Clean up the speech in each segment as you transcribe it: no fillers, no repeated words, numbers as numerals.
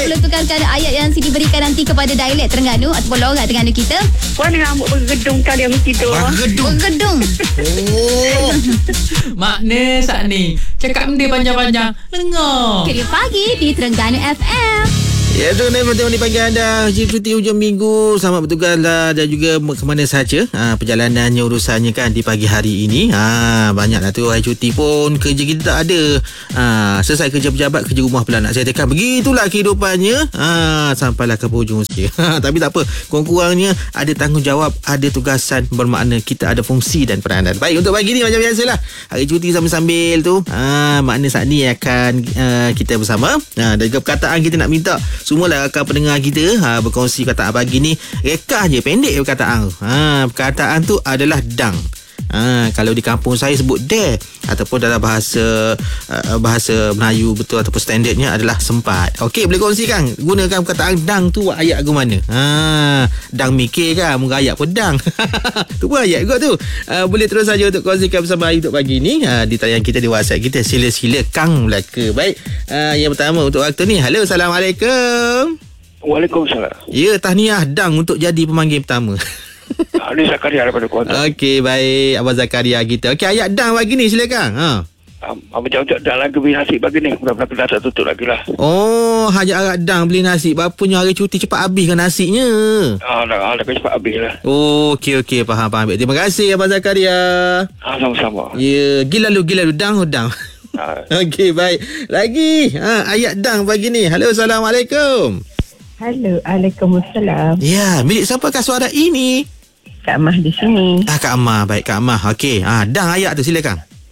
boleh tukarkan ayat yang Siti berikan nanti kepada dialek Terengganu ataupun logat Terengganu kita. Warna rambut bergedung kali yang tidur. Bergedung. Oh. Makna saat ni cakap benda panjang-panjang dengar. Kerja pagi di Terengganu FM. Ya, tu ni di pagi anda cuti hujung minggu, selamat bertugas lah dan juga ke mana sahaja perjalanannya, urusannya kan di pagi hari ini. Banyaklah tu hari cuti pun kerja kita tak ada. Selesai kerja pejabat, kerja rumah pula nak settlekan. Begitulah kehidupannya. Sampailah ke hujung usia. Tapi tak apa, kurang-kurangnya ada tanggungjawab, ada tugasan, bermakna kita ada fungsi dan peranan. Baik, untuk pagi ni macam biasalah, hari cuti sambil-sambil tu makna saat ni akan kita bersama. Dan juga perkataan kita nak minta semualah rakan pendengar kita berkongsi perkataan pagi ni. Rekah je, pendek perkataan tu. Perkataan tu adalah dang. Kalau di kampung saya sebut dek, ataupun dalam bahasa Melayu betul ataupun standardnya adalah sempat. Okey, boleh kongsikan gunakan perkataan dang tu ayat ke mana? Dang mikir kan, muka ayat pun dang. Tu pun ayat juga tu. Boleh terus saja untuk kongsikan bersama hari untuk pagi ni di talian kita di WhatsApp kita. Sila-sila Kang Melaka. Baik, yang pertama untuk waktu ni. Halo, Assalamualaikum. Waalaikumsalam. Ya, tahniah dang untuk jadi pemanggil pertama. Ini Zakaria daripada Kuantan. Okey, baik. Abang Zakaria kita. Okey, ayat dang pagi ni silakan. Macam dah lagi beli nasi pagi ni. Mudah-mudahan kita tak tutup lagi lah. Oh, hajat agak dang beli nasi. Bapaknya hari cuti cepat habis kan nasinya. Dah cepat habis lah. Oh, okey. Faham. Terima kasih Abang Zakaria. Sama-sama. Ya, gila lu dang. Okey, baik. Lagi ayat dang pagi ni. Halo, Assalamualaikum. Halo, Waalaikumsalam. Ya, milik siapakah suara ini? Kak Mah di sini. Kak Amah. Baik, Kak Amah. Okey. Dang ayat tu silakan.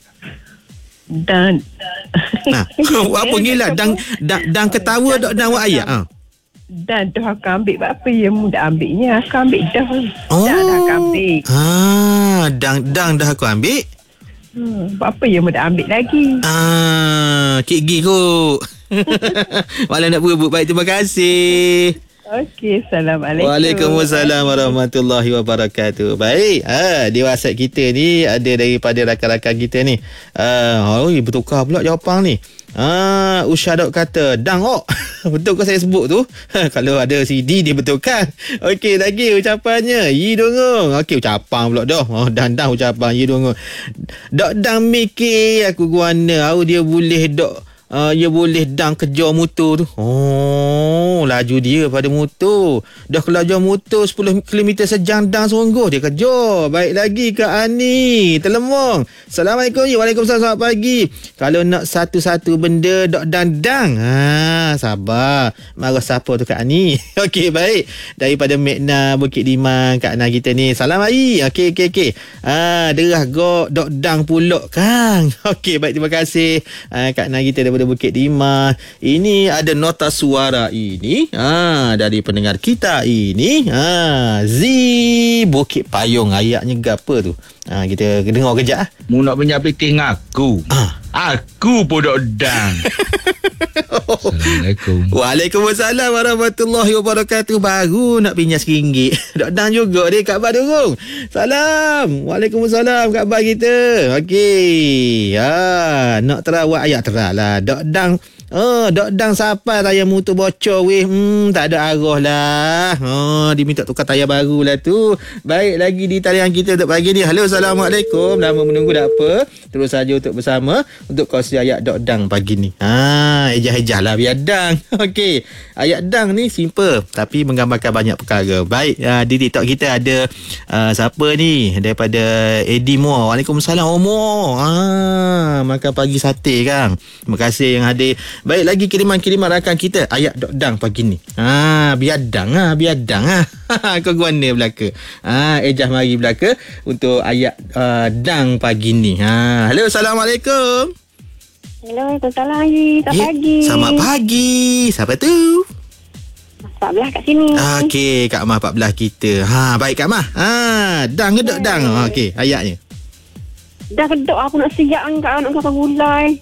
Dan apa gila dang ketawa dok dang ayat. Dan dah aku ambil. Apa yang muda ambilnya? Aku ambil dah. Dah aku ambil. Dang dah aku ambil. Apa yang muda ambil lagi? Cik Gi kot. Malah nak berebut. Baik, terima kasih. Okey, Assalamualaikum. Waalaikumsalam warahmatullahi wabarakatuh. Baik, di WhatsApp kita ni ada daripada rakan-rakan kita ni. Bertukar pula jawapan ni. Usyadok kata dang ok. Betul ke saya sebut tu? Kalau ada CD dia betulkan. Okey, lagi ucapannya yi dongong. Okey, ucapan pula dah. Dan ucapan yi dongong. Dok dang mikir aku guana. Dia boleh dok dia boleh dang kejar motor tu. Laju dia pada motor. Dah kelajuan motor 10 km sejam, dang seronggoh dia kejar. Baik lagi Kak Ani Telemong. Assalamualaikum. Waalaikumsalam, selamat pagi. Kalau nak satu-satu benda dok dang. Sabar. Marah siapa tu Kak Ani? Okey, baik. Daripada Mekna Bukit Dimang, Kak Ana kita ni. Salam hari. Okey. Derah gok dok dang pulak Kang. Okey, baik, terima kasih Kak Ana kita daripada Bukit Timah. Ini ada nota suara ini dari pendengar kita ini. Z Bukit Payung. Ayatnya apa tu? Kita dengar kejap. Mu nak penyapitih ngaku. Aku pun dok dang. Assalamualaikum. Waalaikumsalam warahmatullahi wabarakatuh. Baru nak pinjam RM1. Dok dang juga dia Kak Bah Durung. Salam. Waalaikumsalam Kak Bah kita. Okey. Nak terawat ayat terahlah. Dok dang. Dok dang sampai tayar motor bocor weh. Tak ada arah lah. Diminta tukar tayar baru lah tu. Baik, lagi di talian kita untuk pagi ni. Halo, Assalamualaikum. Lama menunggu tak apa. Terus saja untuk bersama untuk kongsi ayat dok dang pagi ni. Ejah-ejah lah biar dang. Okey. Ayat dang ni simple tapi menggambarkan banyak perkara. Baik, di TikTok kita ada siapa ni? Daripada Eddie Moore. Waalaikumsalam Moore. Makan pagi sate Kang. Terima kasih yang hadir. Baik, lagi kiriman-kiriman rakan kita ayat dok dang pagi ni. Biar dang. Kau guana belaka. Ejah mari belaka untuk ayat dang pagi ni. Halo, Assalamualaikum. Hello, Assalamualaikum lagi. Selamat pagi. Selamat pagi. Siapa tu? Pak Belah kat sini. Okey, Kak Mah Pak Belah kita. Baik Kak Mah. Dang ke dok dang? Okey, ayatnya. Dah kedok aku nak siap kat anak kau gulai.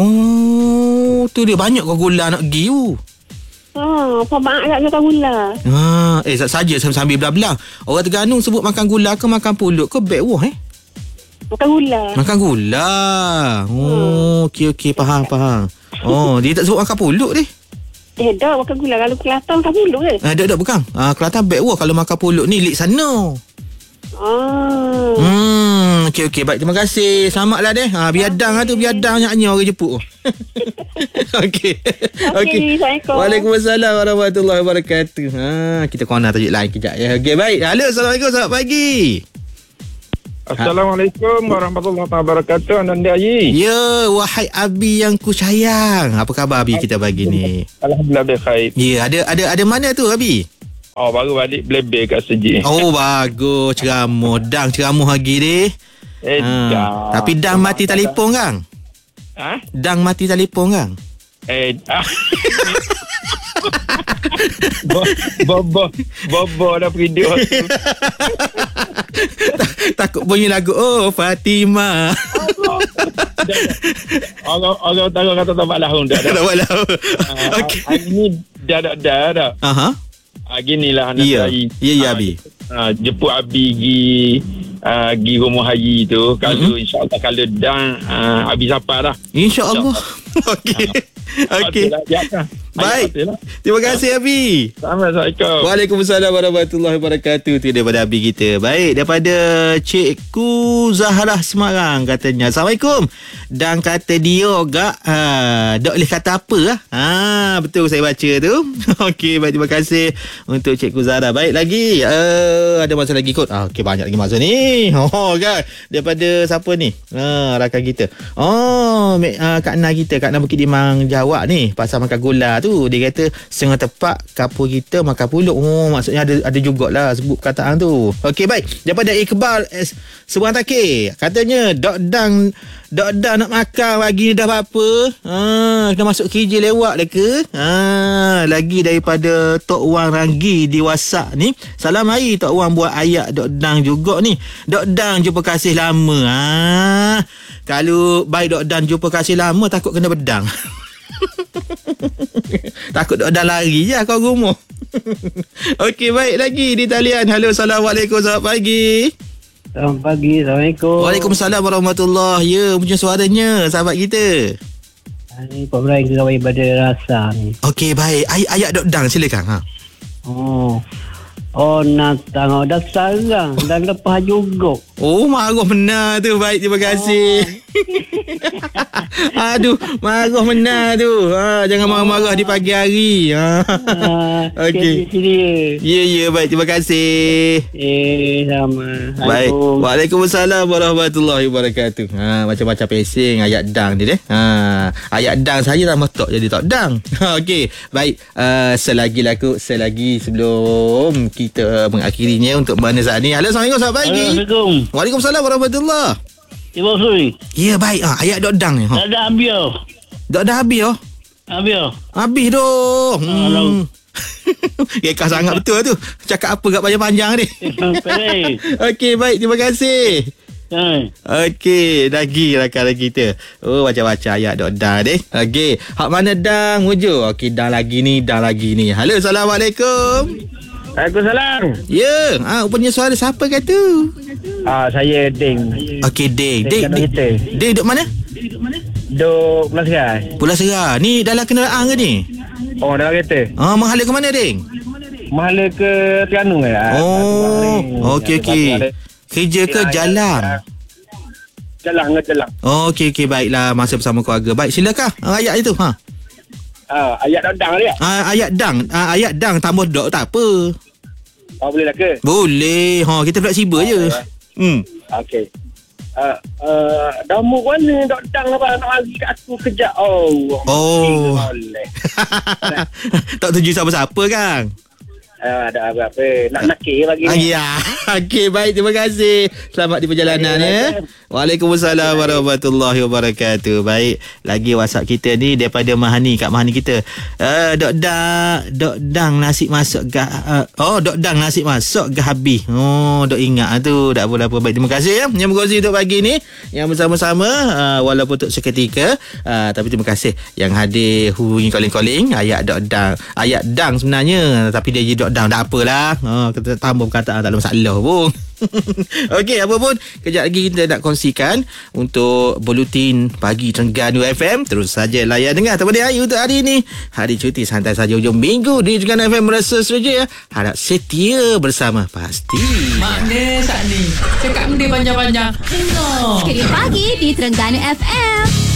Tu dia banyak kau gula nak pergi tu. Apa mak agak kau gula. Saja sambil belah-belah. Orang Terengganu sebut makan gula ke makan pulut ke beg wah Makan gula. Makan gula. Okey, faham. Dia tak sebut makan pulut ni. Dah makan gula. Kalau Kelantan makan pulut ke? Dok bukan. Kelantan backward kalau makan pulut ni lik sana. Okey. Baik, terima kasih. Selamatlah deh. Biar dang tu, biar dang nyanyi orang jepuk. Okey. Assalamualaikum. Waalaikumsalam warahmatullahi wabarakatuh. Kita corner tajuk lain kejap ya. Okey, baik. Halo, Assalamualaikum. Selamat pagi. Assalamualaikum warahmatullahi wabarakatuh. Anda Ayi. Ya, wahai Abi yang ku sayang. Apa khabar Abi kita pagi ni? Alhamdulillah baik. Ya, ada mana tu Abi? Baru balik Blebel kat Sejik. Bagus. Ceramah lagi deh. Tapi dang mati telefon kan? Dang mati telefon kan? Bobo dah pergi dia. Takut bunyi lagu Fatimah. Orang kata tak lahun dah. Okey. Hari ni dah. Ginilah anak saya. Ya Abi. Jemput Abi pergi rumah Haji tu. Kalau insya-Allah kalau dah Abi sampai dah. Insya-Allah. Okey. Baik. Terima kasih Abi. Assalamualaikum. Waalaikumsalam warahmatullahi wabarakatuh. Itu daripada Abi kita. Baik, daripada Cikgu Zahra Semarang katanya. Assalamualaikum. Dan kata dia gak tak boleh kata apa lah. Betul saya baca tu. Okey, baik, terima kasih untuk Cikgu Zahra. Baik, lagi ada masa lagi kot. Okey, banyak lagi masa ni. Kan. Daripada siapa ni? Rakan kita. Kak Na kita, Kak Na Bukit Timang jawab ni pasal makan gula tu. Dia kata setengah tepat kapur kita makan pulut. Maksudnya ada jugalah sebut perkataan tu. Okey, baik. Daripada Iqbal Seberang Takir katanya dok dang nak makan pagi dah apa? Kena masuk kerja lewat dah ke? Lagi daripada Tok Wang Ranggi di WhatsApp ni. Salam hari Tok Wang buat ayat dok dang juga ni. Dok dang jumpa kasih lama. Kalau baik dok dang jumpa kasih lama takut kena pedang. Takut dok dang lari je kau rumah. Okey, baik, lagi di talian. Halo, Assalamualaikum, selamat pagi. Selamat pagi, Assalamualaikum. Waalaikumsalam warahmatullahi. Ya, punya suaranya sahabat kita. Ini Pak Ibrahim ke kawan pada rasa ni. Okey, baik. Ayat dok dang silakan. Nak tengok dah sarang dan lepas juga. Marah benar tu. Baik, terima kasih. Aduh, marah benar tu. Jangan marah-marah di pagi hari. Okey. Ya, baik, terima kasih. Sama. Baik. Waalaikumsalam warahmatullahi wabarakatuh. Macam-macam pesing ayat dang dia deh. Ayat dang saya dah metok jadi tak dang. Okey, baik. Selagi sebelum kita mengakhirinya untuk mana saat ni. Halo, Assalamualaikum, selamat pagi. Assalamualaikum. Waalaikumsalam warahmatullahi. Terima kasih. Ya, baik. Ayat dok dang ni. Dah habis. Dah habis Habis dah. Kekal sangat betul tu. Cakap apa kat panjang-panjang ni. Okey, baik, terima kasih. Okey, lagi rakan kita. Macam-macam ayat dok dang deh. Okey, hak mana dang wujud? Okey, dang lagi ni. Halo, Assalamualaikum. Waalaikumsalam. Ya, rupanya suara siapa kata? Saya Ding. Okey, Ding duk mana? Duk Pulau Serai. Pulau Serai. Ni dalam kenderaan ke ni? Dalam kereta. Menghala ke mana, Ding? Mahala ke Terengganu ke? Okey. Kerja ke jalan? Jalan. Okey, baiklah. Masa bersama keluarga. Baik, silakan. Ayat itu. Ayat dang dia. Ayat dang tambah dok tak apa. Boleh lah ke? Boleh. Kita fleksibel je. Okey. Damu mana dok dang apa nak lari kat aku kejap. Boleh. Tak tuju siapa-siapa kan? Ada apa-apa. Nak nakir lagi ni. Ya. Okey, baik, terima kasih. Selamat di perjalanan ya. Waalaikumsalam warahmatullahi wabarakatuh. Baik, lagi WhatsApp kita ni daripada Mahani, Kak Mahani kita. Dok dang nasi masak dok dang nasi masak gah habis. Dok ingat tu. Tak apa-apa. Baik, terima kasih ya yang berkongsi untuk pagi ni yang bersama-sama walaupun untuk seketika tapi terima kasih yang hadir hubungi calling ayat dok dang. Ayat dang sebenarnya tapi dia jadi dok down, tak apalah. Kita tambah perkataan, tak ada masalah pun. Okey, apa pun, kejap lagi kita nak kongsikan untuk Buletin Pagi Terengganu FM. Terus saja layan dengar Teman Hari untuk hari ini. Hari cuti santai saja hujung minggu di Terengganu FM merasa setuju ya. Harap setia bersama pasti. Makna saat ni cakap benda panjang-panjang. Dengar. Kerja pagi di Terengganu FM.